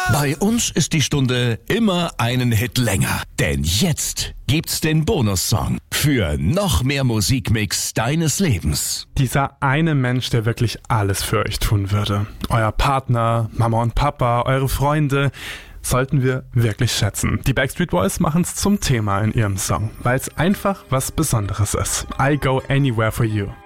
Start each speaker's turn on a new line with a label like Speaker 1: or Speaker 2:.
Speaker 1: Bei uns ist die Stunde immer einen Hit länger. Denn jetzt gibt's den Bonussong für noch mehr Musikmix deines Lebens.
Speaker 2: Dieser eine Mensch, der wirklich alles für euch tun würde. Euer Partner, Mama und Papa, eure Freunde, sollten wir wirklich schätzen. Die Backstreet Boys machen es zum Thema in ihrem Song, weil es einfach was Besonderes ist. I Go Anywhere For You.